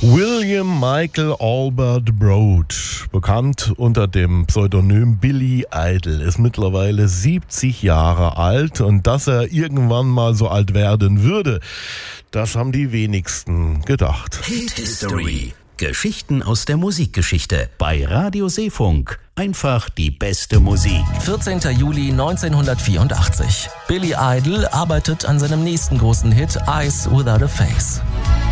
William Michael Albert Broad, bekannt unter dem Pseudonym Billy Idol, ist mittlerweile 70 Jahre alt und dass er irgendwann mal so alt werden würde, das haben die wenigsten gedacht. Hit History. Geschichten aus der Musikgeschichte bei Radio Seefunk. Einfach die beste Musik. 14. Juli 1984. Billy Idol arbeitet an seinem nächsten großen Hit Eyes Without a Face.